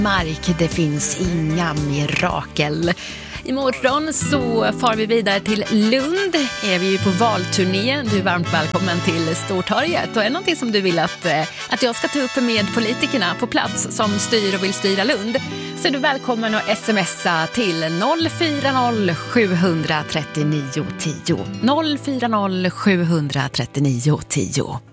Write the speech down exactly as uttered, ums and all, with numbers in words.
Mark, det finns inga mirakel. Imorgon så far vi vidare till Lund. Är vi ju på valturné. Du är varmt välkommen till Stortorget. Och är det någonting som du vill att, att jag ska ta upp med politikerna på plats som styr och vill styra Lund, så är du välkommen att smsa till noll fyra noll sju tre nio tio. noll fyra noll sju tre nio tio.